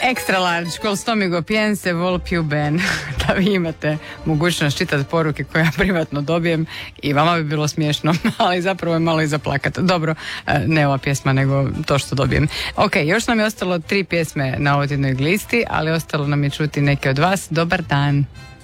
Extra large, col stomago piense vol più ben. Da vi imate mogućnost čitati poruke koje ja privatno dobijem i vama bi bilo smiješno, ali zapravo je malo i zaplakat. Dobro, ne ova pjesma, nego to što dobijem. Ok, još nam je ostalo 3 pjesme na ovoj jednoj listi, ali ostalo nam je čuti neke od vas. Dobar dan.